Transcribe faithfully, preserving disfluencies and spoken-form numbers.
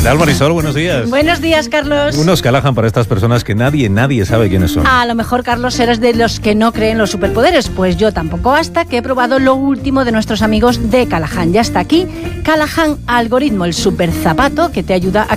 tal, Marisol? Buenos días. Buenos días, Carlos. Unos Callahan para estas personas que nadie, nadie sabe quiénes son. A lo mejor, Carlos, eres de los que no creen los superpoderes. Pues yo tampoco, hasta que he probado lo último de nuestros amigos de Callahan. Ya está aquí Callahan Algoritmo, el super zapato que te ayuda a